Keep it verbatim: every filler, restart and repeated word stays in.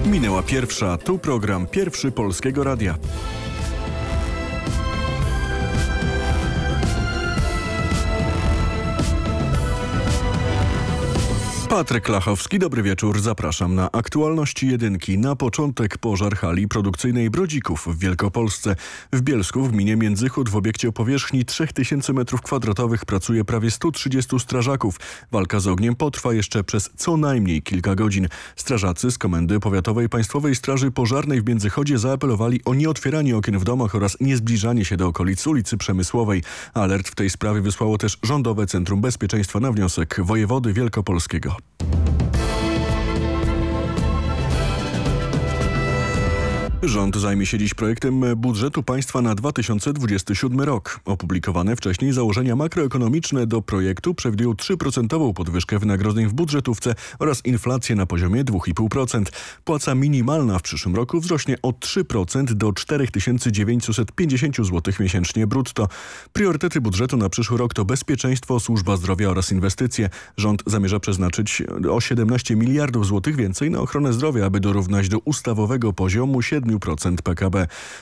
Minęła pierwsza, tu program Pierwszy Polskiego Radia. Patryk Lachowski, dobry wieczór. Zapraszam na aktualności jedynki. Na początek pożar hali produkcyjnej Brodzików w Wielkopolsce. W Bielsku, w gminie Międzychód, w obiekcie o powierzchni trzy tysiące metrów kwadratowych pracuje prawie stu trzydziestu strażaków. Walka z ogniem potrwa jeszcze przez co najmniej kilka godzin. Strażacy z Komendy Powiatowej Państwowej Straży Pożarnej w Międzychodzie zaapelowali o nieotwieranie okien w domach oraz niezbliżanie się do okolic ulicy Przemysłowej. Alert w tej sprawie wysłało też Rządowe Centrum Bezpieczeństwa na wniosek wojewody wielkopolskiego. Rząd zajmie się dziś projektem budżetu państwa na dwa tysiące dwudziesty siódmy rok. Opublikowane wcześniej założenia makroekonomiczne do projektu przewidują trzy procent podwyżkę wynagrodzeń w budżetówce oraz inflację na poziomie dwa i pół procent. Płaca minimalna w przyszłym roku wzrośnie o trzy procent do cztery tysiące dziewięćset pięćdziesiąt złotych miesięcznie brutto. Priorytety budżetu na przyszły rok to bezpieczeństwo, służba zdrowia oraz inwestycje. Rząd zamierza przeznaczyć o siedemnaście miliardów złotych więcej na ochronę zdrowia, aby dorównać do ustawowego poziomu siedem procent P K B.